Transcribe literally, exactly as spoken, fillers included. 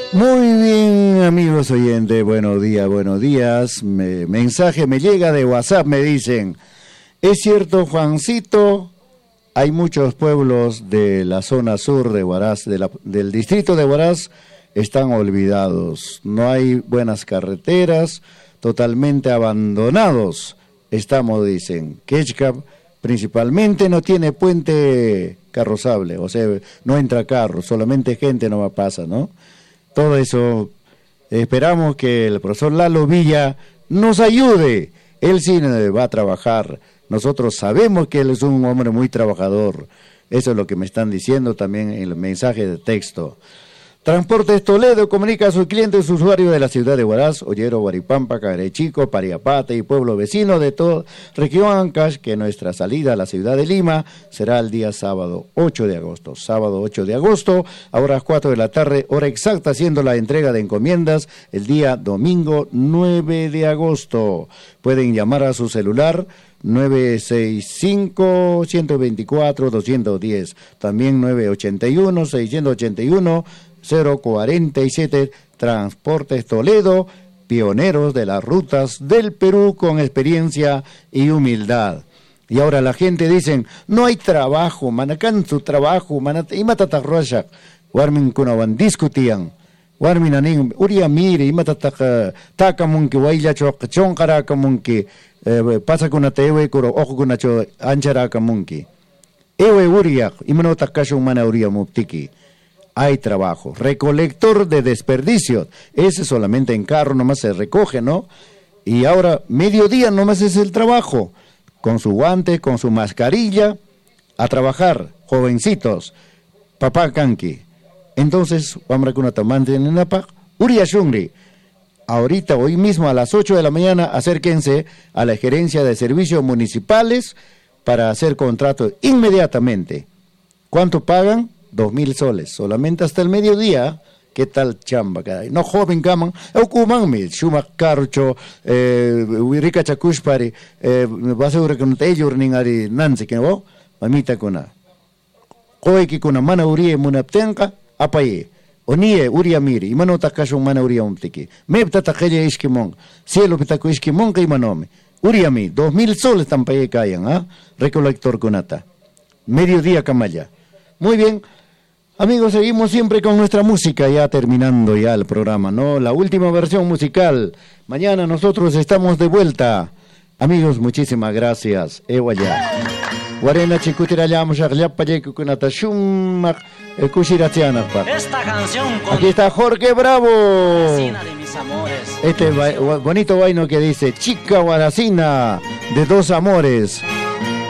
Muy bien, amigos oyentes, buenos días, buenos días. Me, mensaje me llega de WhatsApp, me dicen, es cierto, Juancito, hay muchos pueblos de la zona sur de Huaraz, de la, del distrito de Huaraz, están olvidados. No hay buenas carreteras, totalmente abandonados. Estamos, dicen, Quechcap principalmente no tiene puente carrozable, o sea, no entra carro, solamente gente no pasa, ¿no? Todo eso, esperamos que el profesor Lalo Villa nos ayude. Él sí va a trabajar. Nosotros sabemos que él es un hombre muy trabajador. Eso es lo que me están diciendo también en el mensaje de texto. Transportes Toledo comunica a sus clientes usuarios de la ciudad de Huaraz, Ollero, Guaripampa, Carechico, Pariapata y pueblo vecino de toda región Ancash que nuestra salida a la ciudad de Lima será el día sábado ocho de agosto. Sábado ocho de agosto, a horas cuatro de la tarde, hora exacta, haciendo la entrega de encomiendas el día domingo nueve de agosto. Pueden llamar a su celular nueve seis cinco, uno dos cuatro, dos uno cero, también nueve ocho uno, seis ocho uno, cero cuarenta y siete, Transportes Toledo, pioneros de las rutas del Perú con experiencia y humildad. Y ahora la gente dicen, no hay trabajo, manacan su trabajo, manat imatata roshak, warmin kunawan discutían. Warmin aning uria mire imatata takamunki wailacho chonkara kamunki pasa kuna tewe kuro ojo kuna cho anchara kamunki. Ewe uria imano takasho mana uria muptiki. Hay trabajo. Recolector de desperdicios. Ese solamente en carro nomás se recoge, ¿no? Y ahora, mediodía nomás es el trabajo. Con su guante, con su mascarilla, a trabajar, jovencitos. Papá Kanki. Entonces, vamos a con una tamante en la P A C. Uria Shungri. Ahorita, hoy mismo a las ocho de la mañana, acérquense a la gerencia de servicios municipales para hacer contrato inmediatamente. ¿Cuánto pagan? Dos mil soles, solamente hasta el mediodía. ¿Qué tal chamba? No joven gaman, okuman mi, shumak carcho, wirika chakushpari, va a ser que no te ellos ni ari nanse que no, mamita kuna. Koe que kuna mana urie munaptenka, apaye, onie uria miri, imano takasho mana uria umtiki. Me ptatakelle iskimon, cielo pitaku iskimon que imanome. Uria mi, dos mil soles tampaye cayan, ¿ah? Recolector kunata. Mediodía camaya. Muy bien. Amigos, seguimos siempre con nuestra música, ya terminando ya el programa, ¿no? La última versión musical. Mañana nosotros estamos de vuelta. Amigos, muchísimas gracias. Ewaya. Guarena chikutirayamos kunata shumak kushiratianapa. Esta canción con... Aquí está Jorge Bravo. Guaracina de mis amores. Este ba bonito vaino que dice Chica Guaracina de dos amores.